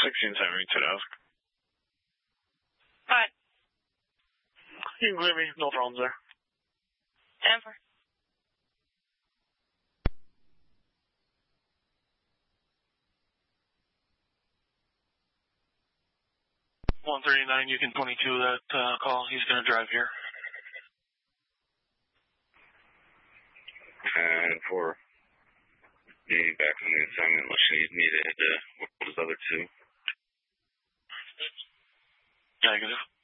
1672 to ask. Alright. You can clear me. No problems there. Denver. 139, you can 22 that call. He's going to drive here. And for the back on the assignment, unless you need to hit the other two. Negative.